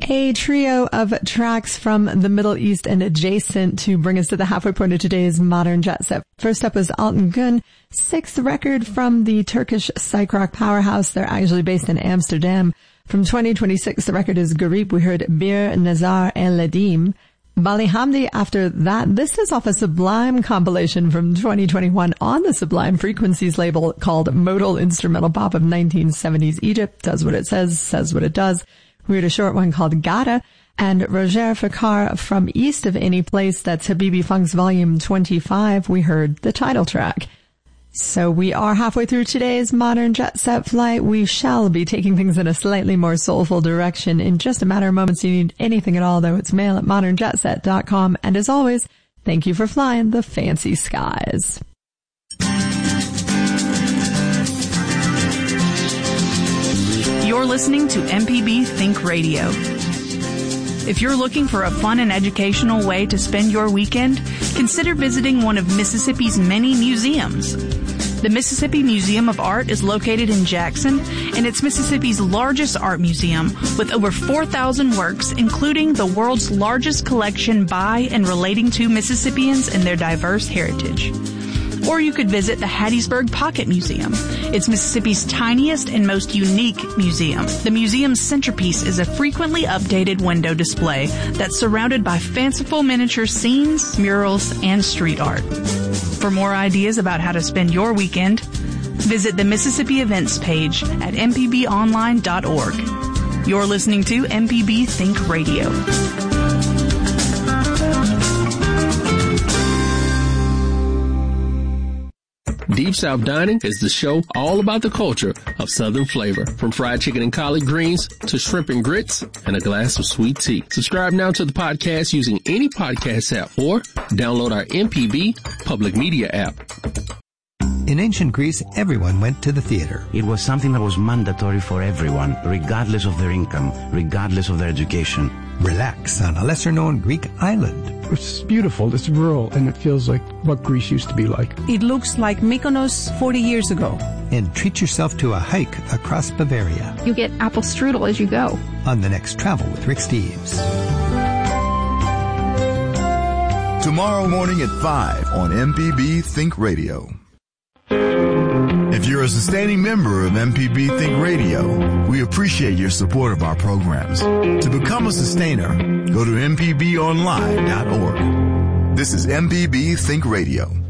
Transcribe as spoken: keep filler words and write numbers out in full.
A trio of tracks from the Middle East and adjacent to bring us to the halfway point of today's Modern Jet Set. First up was Altan Gün, sixth record from the Turkish psych rock powerhouse. They're actually based in Amsterdam. From twenty twenty-six, the record is Garib. We heard Bir Nazar El Ladim. Bali Hamdi after that. This is off a Sublime compilation from twenty twenty-one on the Sublime Frequencies label called Modal Instrumental Pop of nineteen seventies Egypt. Does what it says, says what it does. We heard a short one called Gada, and Roger Fakar from East of Any Place. That's Habibi Funk's Volume twenty-five. We heard the title track. So we are halfway through today's Modern Jet Set flight. We shall be taking things in a slightly more soulful direction in just a matter of moments. You need anything at all, though, it's mail at modern jet set dot com. And as always, thank you for flying the fancy skies. You're listening to M P B Think Radio. If you're looking for a fun and educational way to spend your weekend, consider visiting one of Mississippi's many museums. The Mississippi Museum of Art is located in Jackson, and it's Mississippi's largest art museum with over four thousand works, including the world's largest collection by and relating to Mississippians and their diverse heritage. Or you could visit the Hattiesburg Pocket Museum. It's Mississippi's tiniest and most unique museum. The museum's centerpiece is a frequently updated window display that's surrounded by fanciful miniature scenes, murals, and street art. For more ideas about how to spend your weekend, visit the Mississippi Events page at m p b online dot org. You're listening to M P B Think Radio. Deep South Dining is the show all about the culture of Southern flavor. From fried chicken and collard greens to shrimp and grits and a glass of sweet tea. Subscribe now to the podcast using any podcast app or download our M P B public media app. In ancient Greece, everyone went to the theater. It was something that was mandatory for everyone, regardless of their income, regardless of their education. Relax on a lesser-known Greek island. It's beautiful, it's rural, and it feels like what Greece used to be like. It looks like Mykonos forty years ago. And treat yourself to a hike across Bavaria. You get apple strudel as you go. On the next Travel with Rick Steves. Tomorrow morning at five on M P B Think Radio. If you're a sustaining member of M P B Think Radio, we appreciate your support of our programs. To become a sustainer, go to m p b online dot org. This is M P B Think Radio.